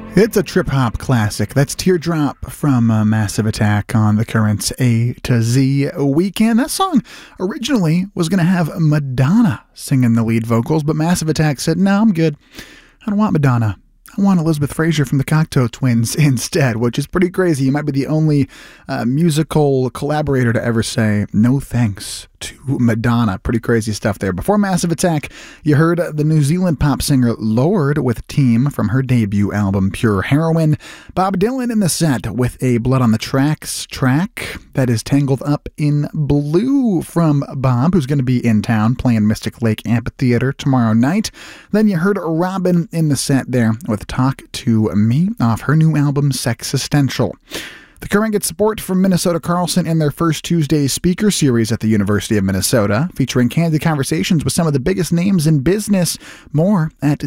It's a trip-hop classic. That's Teardrop from Massive Attack on the Current's A to Z weekend. That song originally was going to have Madonna singing the lead vocals, but Massive Attack said, no, I'm good. I don't want Madonna. I want Elizabeth Fraser from the Cocteau Twins instead, which is pretty crazy. You might be the only musical collaborator to ever say no thanks to Madonna. Pretty crazy stuff there. Before Massive Attack, you heard the New Zealand pop singer Lorde with Team from her debut album Pure Heroine. Bob Dylan in the set with a Blood on the Tracks track that is Tangled Up in Blue from Bob, who's going to be in town playing Mystic Lake Amphitheater tomorrow night. Then you heard Robin in the set there with Talk to Me off her new album Sexistential. The Current gets support from Minnesota Carlson in their First Tuesday speaker series at the University of Minnesota, featuring candid conversations with some of the biggest names in business. More at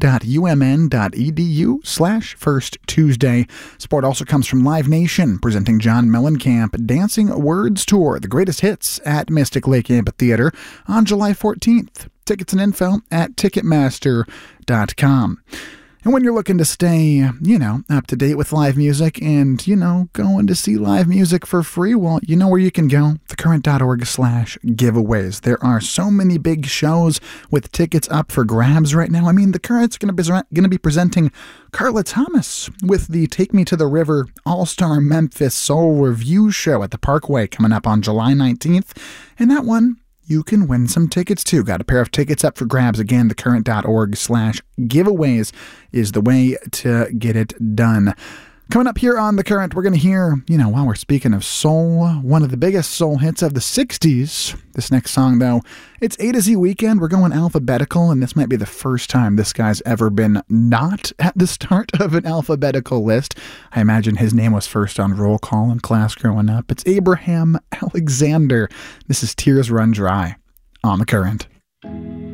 z.umn.edu/First Tuesday. Support also comes from Live Nation, presenting John Mellencamp Dancing Words Tour, the greatest hits at Mystic Lake Amphitheater on July 14th. Tickets and info at Ticketmaster.com. And when you're looking to stay, up to date with live music and, going to see live music for free, well, you know where you can go, thecurrent.org/giveaways. There are so many big shows with tickets up for grabs right now. I mean, the Current's going to be presenting Carla Thomas with the Take Me to the River All-Star Memphis Soul Review show at the Parkway coming up on July 19th. And that one, you can win some tickets too. Got a pair of tickets up for grabs. Again, thecurrent.org/giveaways is the way to get it done. Coming up here on The Current, we're going to hear, while we're speaking of soul, one of the biggest soul hits of the 60s. This next song, though, it's A to Z weekend. We're going alphabetical, and this might be the first time this guy's ever been not at the start of an alphabetical list. I imagine his name was first on roll call in class growing up. It's Abraham Alexander. This is Tears Run Dry on The Current.